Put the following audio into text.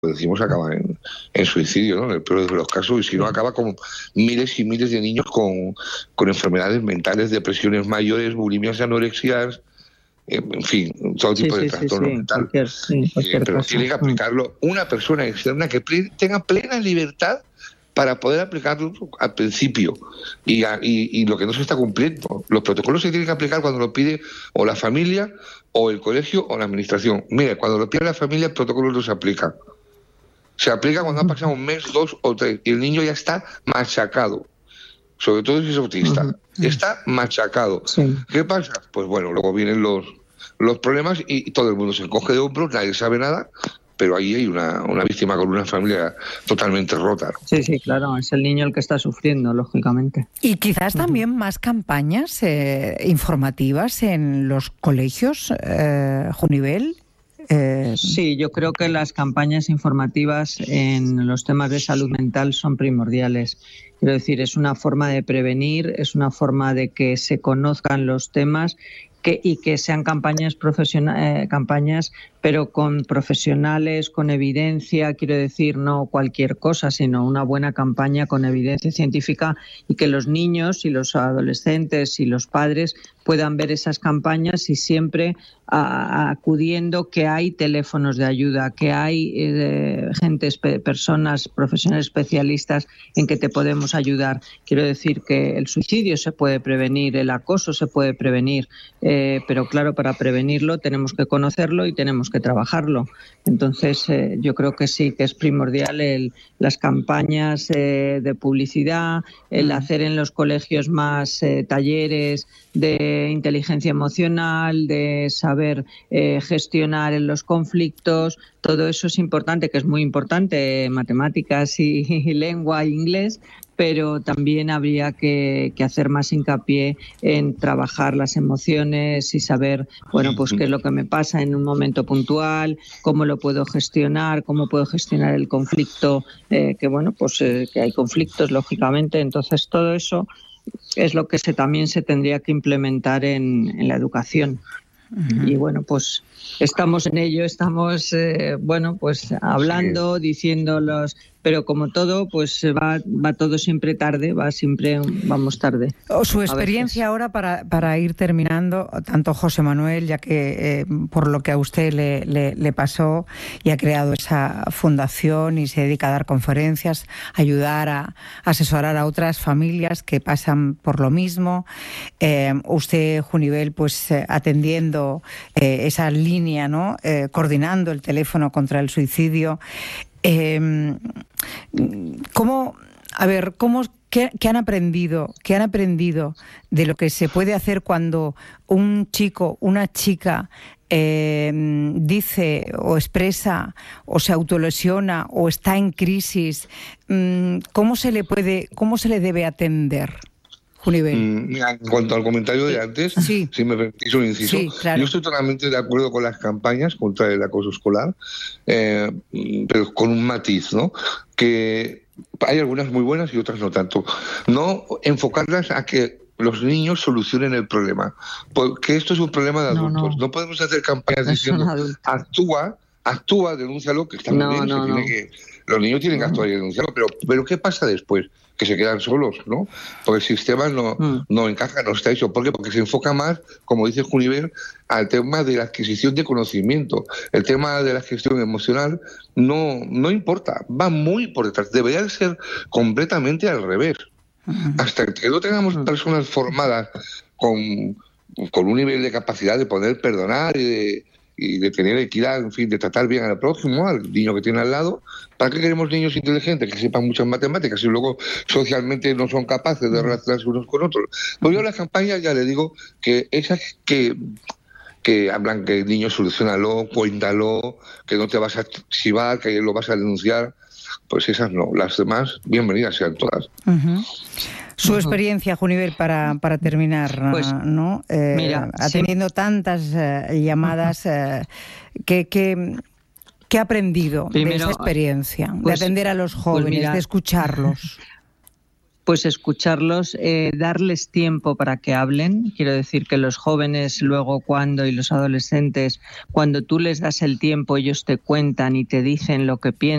decimos, acaba en suicidio, ¿no? En el peor de los casos, y si no, acaba con miles y miles de niños con enfermedades mentales, depresiones mayores, bulimias, anorexias, en fin, todo tipo de trastorno mental. Pero tiene que aplicarlo una persona externa que tenga plena libertad para poder aplicarlo al principio, y lo que no se está cumpliendo. Los protocolos se tienen que aplicar cuando lo pide o la familia, o el colegio, o la administración. Mire, cuando lo pide la familia, el protocolo no se aplica. Se aplica cuando ha pasado un mes, 2 o 3, y el niño ya está machacado. Sobre todo si es autista. Está machacado. Sí. ¿Qué pasa? Pues bueno, luego vienen los problemas y todo el mundo se encoge de hombros, nadie sabe nada, pero ahí hay una víctima con una familia totalmente rota, ¿no? Sí, claro, es el niño el que está sufriendo, lógicamente. Y quizás también más campañas informativas en los colegios, Junivel. Sí, yo creo que las campañas informativas en los temas de salud mental son primordiales. Quiero decir, es una forma de prevenir, es una forma de que se conozcan los temas y que sean campañas pero con profesionales, con evidencia, quiero decir, no cualquier cosa, sino una buena campaña con evidencia científica, y que los niños y los adolescentes y los padres puedan ver esas campañas y siempre acudiendo, que hay teléfonos de ayuda, que hay personas, profesionales especialistas en que te podemos ayudar. Quiero decir que el suicidio se puede prevenir, el acoso se puede prevenir, pero claro, para prevenirlo tenemos que conocerlo y tenemos que trabajarlo. Entonces, yo creo que sí, que es primordial las campañas de publicidad, el hacer en los colegios más talleres de inteligencia emocional, de saber gestionar en los conflictos. Todo eso es importante, que es muy importante, matemáticas y lengua e inglés, pero también habría que hacer más hincapié en trabajar las emociones y saber, bueno, pues qué es lo que me pasa en un momento puntual, cómo lo puedo gestionar, cómo puedo gestionar el conflicto, que hay conflictos, lógicamente. Entonces, todo eso es lo que también se tendría que implementar en la educación. Y bueno, pues estamos en ello, estamos hablando, diciéndolos, pero como todo, pues va todo siempre tarde, vamos tarde. Su experiencia ahora para ir terminando, tanto José Manuel, ya que por lo que a usted le pasó y ha creado esa fundación y se dedica a dar conferencias, ayudar a asesorar a otras familias que pasan por lo mismo. Usted, Junivel, pues atendiendo esa línea, ¿no? Coordinando el teléfono contra el suicidio. ¿Qué han aprendido? ¿Qué han aprendido de lo que se puede hacer cuando un chico, una chica dice o expresa o se autolesiona o está en crisis? ¿Cómo se le debe atender? Mira, en cuanto al comentario de antes, si me permitís un inciso, claro. Yo estoy totalmente de acuerdo con las campañas contra el acoso escolar, pero con un matiz, ¿no? Que hay algunas muy buenas y otras no tanto. No enfocarlas a que los niños solucionen el problema, porque esto es un problema de adultos. No podemos hacer campañas diciendo actúa, denúncialo, que está muy bien, los niños tienen que actuar y denunciarlo, pero ¿qué pasa después? Que se quedan solos, ¿no? Porque el sistema no encaja, no está hecho. ¿Por qué? Porque se enfoca más, como dice Junivel, al tema de la adquisición de conocimiento. El tema de la gestión emocional no importa, va muy por detrás. Debería ser completamente al revés. Hasta que no tengamos personas formadas con un nivel de capacidad de poder perdonar y de tener equidad, en fin, de tratar bien al prójimo, al niño que tiene al lado. ¿Para qué queremos niños inteligentes que sepan muchas matemáticas y luego socialmente no son capaces de relacionarse unos con otros? Pues yo las campañas ya le digo que esas que hablan que el niño solucionalo, cuéntalo, que no te vas a chivar, que lo vas a denunciar, pues esas no. Las demás, bienvenidas sean todas. Su experiencia, Junivel, para terminar, pues, ¿no? Atendiendo tantas llamadas, ¿qué ha aprendido de esa experiencia, de atender a los jóvenes, de escucharlos? pues escucharlos, darles tiempo para que hablen. Quiero decir que los jóvenes luego y los adolescentes, cuando tú les das el tiempo, ellos te cuentan y te dicen lo que piensan.